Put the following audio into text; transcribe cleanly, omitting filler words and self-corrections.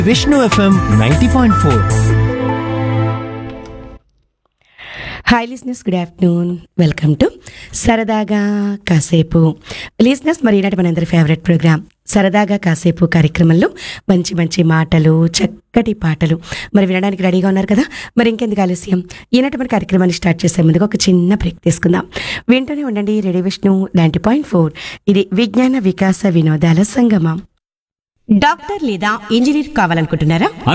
Vishnu FM 90.4. Hi లిస్నెస్, good afternoon. Welcome to సరదాగా కాసేపు. లిస్నెస్, మరి ఈనాటి మనందరి ఫేవరెట్ ప్రోగ్రామ్ సరదాగా కాసేపు కార్యక్రమంలో మంచి మంచి మాటలు, చక్కటి పాటలు మరి వినడానికి రెడీగా ఉన్నారు కదా. మరి ఇంకెందుకు ఆలస్యం, ఈనాటి మన కార్యక్రమాన్ని స్టార్ట్ చేసే ముందుగా ఒక చిన్న బ్రేక్ తీసుకుందాం. వింటూనే ఉండండి రేడియో విష్ణు 90.4. ఇది విజ్ఞాన వికాస వినోదాల సంగమం. డాక్టర్ లేదా ఇంజనీర్ కావాలనుకుంటున్నారా?